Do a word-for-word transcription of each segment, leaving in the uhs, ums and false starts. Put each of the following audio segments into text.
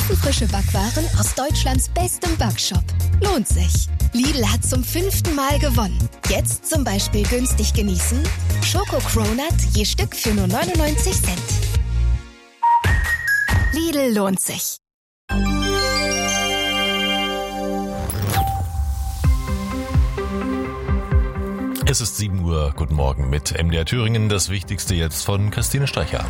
Ofenfrische Backwaren aus Deutschlands bestem Backshop. Lohnt sich. Lidl hat zum fünften Mal gewonnen. Jetzt zum Beispiel günstig genießen: Schoko-Cronut je Stück für nur neunundneunzig Cent. Lidl lohnt sich. Es ist sieben Uhr. Guten Morgen mit M D R Thüringen. Das Wichtigste jetzt von Christine Streicher.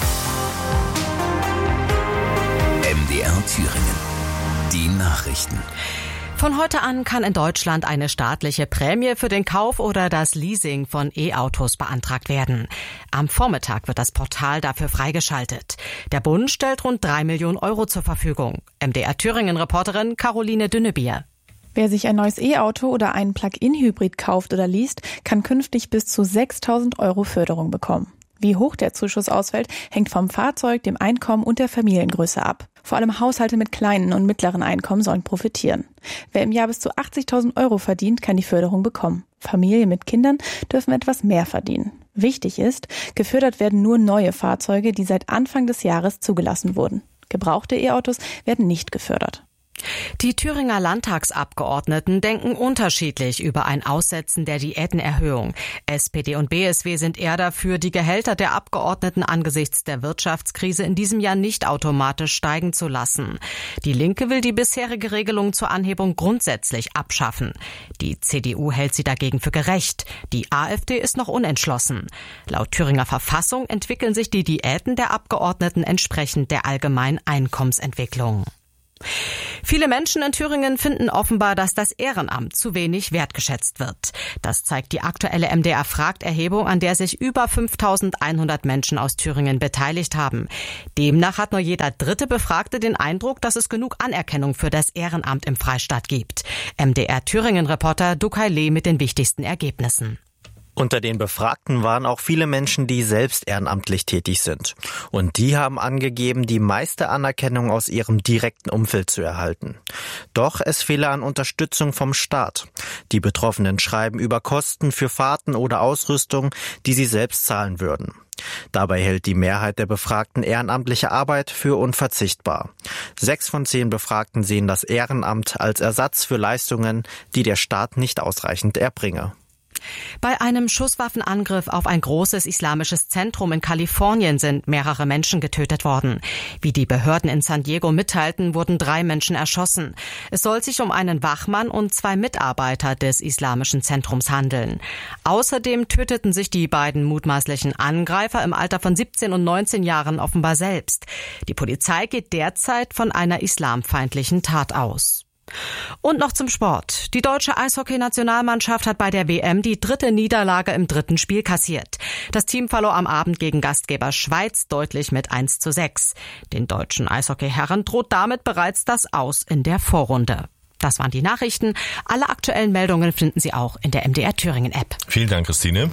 M D R Thüringen. Die Nachrichten. Von heute an kann in Deutschland eine staatliche Prämie für den Kauf oder das Leasing von E-Autos beantragt werden. Am Vormittag wird das Portal dafür freigeschaltet. Der Bund stellt rund drei Millionen Euro zur Verfügung. M D R Thüringen-Reporterin Caroline Dünnebier. Wer sich ein neues E-Auto oder einen Plug-in-Hybrid kauft oder liest, kann künftig bis zu sechstausend Euro Förderung bekommen. Wie hoch der Zuschuss ausfällt, hängt vom Fahrzeug, dem Einkommen und der Familiengröße ab. Vor allem Haushalte mit kleinen und mittleren Einkommen sollen profitieren. Wer im Jahr bis zu achtzigtausend Euro verdient, kann die Förderung bekommen. Familien mit Kindern dürfen etwas mehr verdienen. Wichtig ist, gefördert werden nur neue Fahrzeuge, die seit Anfang des Jahres zugelassen wurden. Gebrauchte E-Autos werden nicht gefördert. Die Thüringer Landtagsabgeordneten denken unterschiedlich über ein Aussetzen der Diätenerhöhung. S P D und B S W sind eher dafür, die Gehälter der Abgeordneten angesichts der Wirtschaftskrise in diesem Jahr nicht automatisch steigen zu lassen. Die Linke will die bisherige Regelung zur Anhebung grundsätzlich abschaffen. Die C D U hält sie dagegen für gerecht. Die AfD ist noch unentschlossen. Laut Thüringer Verfassung entwickeln sich die Diäten der Abgeordneten entsprechend der allgemeinen Einkommensentwicklung. Viele Menschen in Thüringen finden offenbar, dass das Ehrenamt zu wenig wertgeschätzt wird. Das zeigt die aktuelle M D R-Fragt-Erhebung, an der sich über fünftausendeinhundert Menschen aus Thüringen beteiligt haben. Demnach hat nur jeder dritte Befragte den Eindruck, dass es genug Anerkennung für das Ehrenamt im Freistaat gibt. M D R-Thüringen-Reporter Dukay Lee mit den wichtigsten Ergebnissen. Unter den Befragten waren auch viele Menschen, die selbst ehrenamtlich tätig sind. Und die haben angegeben, die meiste Anerkennung aus ihrem direkten Umfeld zu erhalten. Doch es fehle an Unterstützung vom Staat. Die Betroffenen schreiben über Kosten für Fahrten oder Ausrüstung, die sie selbst zahlen würden. Dabei hält die Mehrheit der Befragten ehrenamtliche Arbeit für unverzichtbar. Sechs von zehn Befragten sehen das Ehrenamt als Ersatz für Leistungen, die der Staat nicht ausreichend erbringe. Bei einem Schusswaffenangriff auf ein großes islamisches Zentrum in Kalifornien sind mehrere Menschen getötet worden. Wie die Behörden in San Diego mitteilten, wurden drei Menschen erschossen. Es soll sich um einen Wachmann und zwei Mitarbeiter des islamischen Zentrums handeln. Außerdem töteten sich die beiden mutmaßlichen Angreifer im Alter von siebzehn und neunzehn Jahren offenbar selbst. Die Polizei geht derzeit von einer islamfeindlichen Tat aus. Und noch zum Sport. Die deutsche Eishockey-Nationalmannschaft hat bei der W M die dritte Niederlage im dritten Spiel kassiert. Das Team verlor am Abend gegen Gastgeber Schweiz deutlich mit eins zu sechs. Den deutschen Eishockey-Herren droht damit bereits das Aus in der Vorrunde. Das waren die Nachrichten. Alle aktuellen Meldungen finden Sie auch in der M D R Thüringen-App. Vielen Dank, Christine.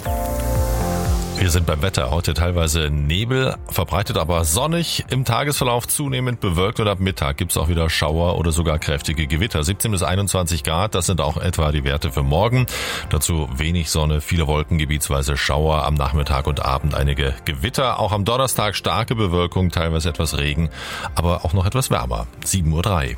Wir sind beim Wetter. Heute teilweise Nebel, verbreitet aber sonnig. Im Tagesverlauf zunehmend bewölkt und ab Mittag gibt's auch wieder Schauer oder sogar kräftige Gewitter. siebzehn bis einundzwanzig Grad, das sind auch etwa die Werte für morgen. Dazu wenig Sonne, viele Wolken, gebietsweise Schauer. Am Nachmittag und Abend einige Gewitter. Auch am Donnerstag starke Bewölkung, teilweise etwas Regen, aber auch noch etwas wärmer. sieben Uhr drei.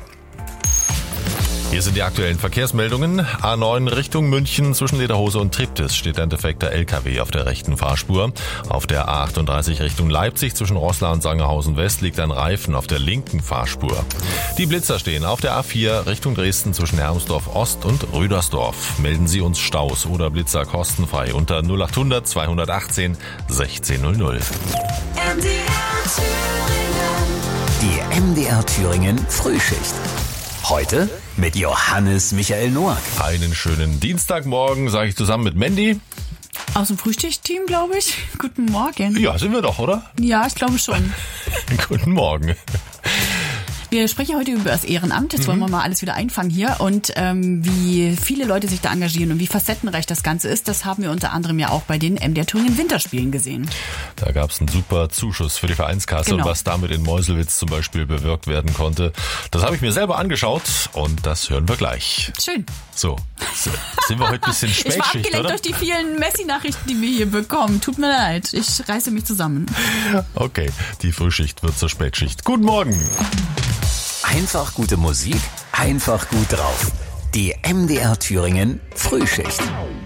Hier sind die aktuellen Verkehrsmeldungen. A neun Richtung München zwischen Lederhose und Triptis steht ein defekter L K W auf der rechten Fahrspur. Auf der A achtunddreißig Richtung Leipzig zwischen Roßla und Sangerhausen West liegt ein Reifen auf der linken Fahrspur. Die Blitzer stehen auf der A vier Richtung Dresden zwischen Hermsdorf Ost und Rüdersdorf. Melden Sie uns Staus oder Blitzer kostenfrei unter null achthundert zweihundertachtzehn sechzehn null null. M D R Thüringen. Die M D R Thüringen Frühschicht. Heute mit Johannes Michael Noack. Einen schönen Dienstagmorgen, sage ich zusammen mit Mandy. Aus dem Frühstücksteam, glaube ich. Guten Morgen. Ja, sind wir doch, oder? Ja, ich glaube schon. Guten Morgen. Wir sprechen heute über das Ehrenamt. Jetzt wollen wir mal alles wieder einfangen hier. Und ähm, wie viele Leute sich da engagieren und wie facettenreich das Ganze ist, das haben wir unter anderem ja auch bei den M D R Thüringen Winterspielen gesehen. Da gab es einen super Zuschuss für die Vereinskasse, genau. Und was damit in Meuselwitz zum Beispiel bewirkt werden konnte, das habe ich mir selber angeschaut und das hören wir gleich. Schön. So, sind wir heute ein bisschen Spätschicht, ich war abgelenkt oder? durch die vielen Messi-Nachrichten, die wir hier bekommen. Tut mir leid, ich reiße mich zusammen. Okay, die Frühschicht wird zur Spätschicht. Guten Morgen. Einfach gute Musik, einfach gut drauf. Die M D R Thüringen Frühschicht.